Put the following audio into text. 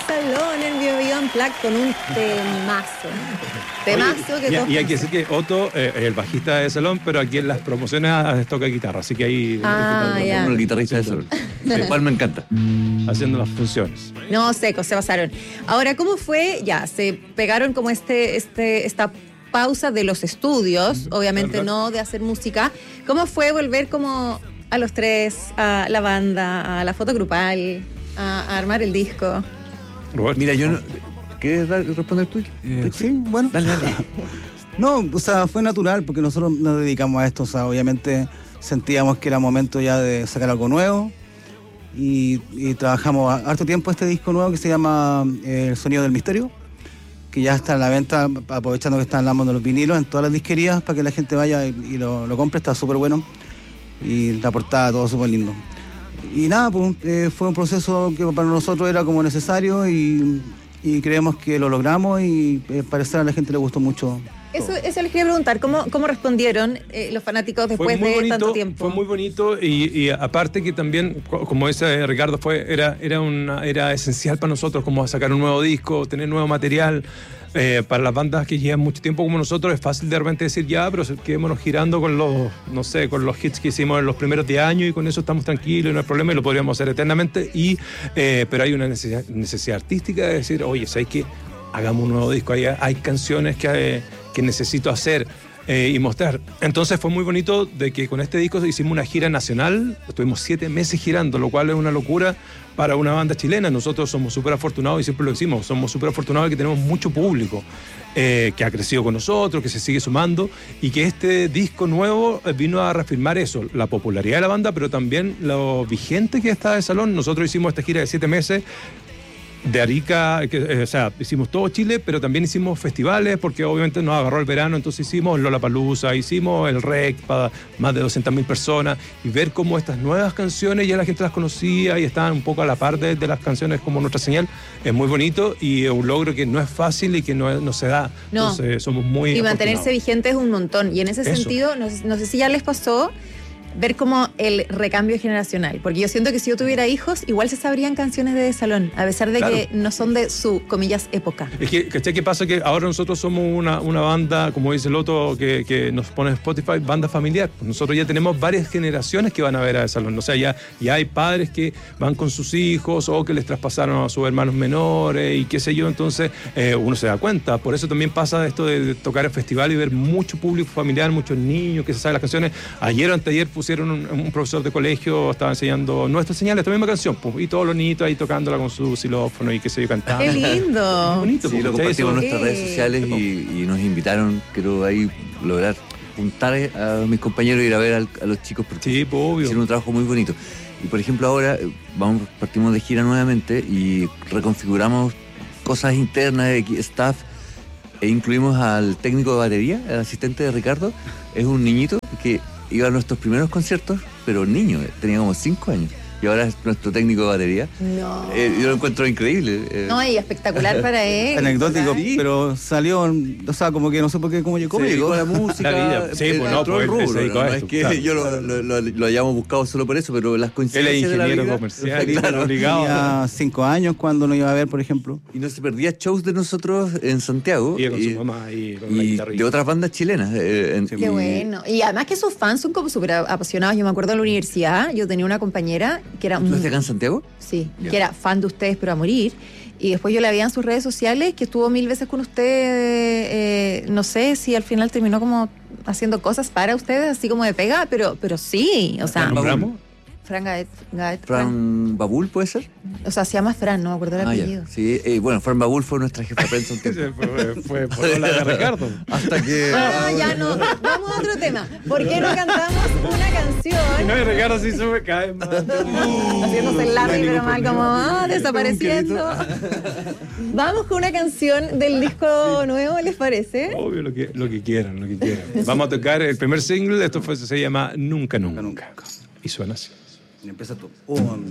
Salón en Bio Bio Unplugged con un temazo. Temazo. Oye, que y hay que decir que Otto es el bajista de Salón, pero aquí en las promociones toca guitarra, así que ahí ya. El guitarrista de Salón. El cual me encanta. haciendo las funciones. No, secos, se pasaron. Ahora, ¿cómo fue? Ya, se pegaron como esta pausa de los estudios, obviamente ¿verdad? no de hacer música. ¿Cómo fue volver como a los tres, a la banda, a la foto grupal, a armar el disco? Roberto. Mira, yo no... ¿Quieres responder tú? Sí, bueno. Dale. No, o sea, fue natural porque nosotros nos dedicamos a esto. O sea, obviamente sentíamos que era momento ya de sacar algo nuevo y trabajamos harto tiempo este disco nuevo que se llama El Sonido del Misterio, que ya está en la venta, aprovechando que están hablando de los vinilos en todas las disquerías para que la gente vaya y lo compre. Está súper bueno y la portada, todo súper lindo. Y nada, pues, fue un proceso que para nosotros era como necesario y creemos que lo logramos y parecer a la gente le gustó mucho. Eso les quería preguntar, ¿cómo respondieron los fanáticos después de tanto tiempo? Fue muy bonito y aparte que también, como dice Ricardo, era esencial para nosotros como sacar un nuevo disco, tener nuevo material. Para las bandas que llevan mucho tiempo como nosotros es fácil de repente decir ya, pero quedémonos girando con los hits que hicimos en los primeros 10 años y con eso estamos tranquilos y no hay problema y lo podríamos hacer eternamente. Pero hay una necesidad artística de decir, oye, ¿sabes qué? Hagamos un nuevo disco. Hay canciones que necesito hacer y mostrar. Entonces fue muy bonito de que con este disco hicimos una gira nacional. Estuvimos 7 meses girando, lo cual es una locura para una banda chilena. Nosotros somos súper afortunados y siempre lo decimos, somos súper afortunados de que tenemos mucho público que ha crecido con nosotros, que se sigue sumando y que este disco nuevo vino a reafirmar eso, la popularidad de la banda, pero también lo vigente que está de Salón. Nosotros hicimos esta gira de 7 meses de Arica, o sea, hicimos todo Chile, pero también hicimos festivales, porque obviamente nos agarró el verano, entonces hicimos Lollapalooza, hicimos el REC para más de 200.000 personas, y ver cómo estas nuevas canciones ya la gente las conocía y estaban un poco a la par de las canciones como Nuestra Señal, es muy bonito y es un logro que no es fácil y que no se da. No. Entonces somos muy Y mantenerse afortunados. vigente es un montón. Y en ese sentido, no sé si ya les pasó ver como el recambio generacional, porque yo siento que si yo tuviera hijos igual se sabrían canciones de Salón, a pesar de Claro. que no son de su, comillas, época. Es que, ¿cachai? ¿Qué pasa? Que ahora nosotros somos una banda, como dice el otro, que nos pone en Spotify, banda familiar. Nosotros ya tenemos varias generaciones que van a ver a Salón. O sea, ya hay padres que van con sus hijos o que les traspasaron a sus hermanos menores y qué sé yo. Entonces, uno se da cuenta. Por eso también pasa esto de tocar el festival y ver mucho público familiar, muchos niños que se saben las canciones. Ayer o anteayer pusieron un profesor de colegio, estaba enseñando Nuestra Señal, esta misma canción, pues, y todos los niñitos ahí tocándola con su xilófono y qué sé yo, cantando. ¡Qué lindo! Bonito, Sí, lo ¿cachai? compartimos en Eso- nuestras redes sociales y nos invitaron, creo, ahí lograr juntar a mis compañeros y ir a ver a los chicos porque Sí, pues, obvio. hicieron un trabajo muy bonito. Y por ejemplo ahora partimos de gira nuevamente y reconfiguramos cosas internas de staff e incluimos al técnico de batería, el asistente de Ricardo, es un niñito que iba a nuestros primeros conciertos, pero niño, tenía como 5 años. Y ahora es nuestro técnico de batería. No. Yo lo encuentro increíble. No, y espectacular para él. Anecdótico, Sí. pero salió, o sea, como que no sé por qué, cómo llegó. Se dedicó a la música, La vida. Sí, pues, no, entró pues, al él se rubro, dedicó a no es esto, que claro. yo lo hayamos buscado solo por eso, pero las Él es coincidencias de la ingeniero vida, comercial y claro, obligado. Tenía 5 años cuando no iba a ver, por ejemplo. y no se perdía shows de nosotros en Santiago Y con su mamá y con la y guitarrilla. de otras bandas chilenas. Qué bueno. Y además que sus fans son como súper apasionados. Yo me acuerdo en la universidad, yo tenía una compañera que era ¿Tú estás acá en Santiago? sí, Ya. que era fan de ustedes, pero a morir. Y después yo la veía en sus redes sociales, que estuvo 1000 veces con ustedes. No sé si al final terminó como haciendo cosas para ustedes, así como de pega, pero sí. O sea, Fran Babul. ¿Nombramos? Fran Gaet, Fran Babul, ¿puede ser? O sea, se llama Fran, no me acuerdo el apellido. Ya. Sí, bueno, Fran Babul fue nuestra jefa de prensa un tiempo. Ese fue por la de Ricardo. Hasta que... Ya no. Vamos a otro tema. ¿Por qué no cantamos una canción? No, y Ricardo sí sube cada vez más. Haciéndose el Larry, pero mal como desapareciendo. Vamos con una canción del disco nuevo, ¿les parece? Obvio, lo que quieran, lo que quieran. Vamos a tocar el primer single, se llama Nunca Nunca. Y suena así. Y empieza tú. 1,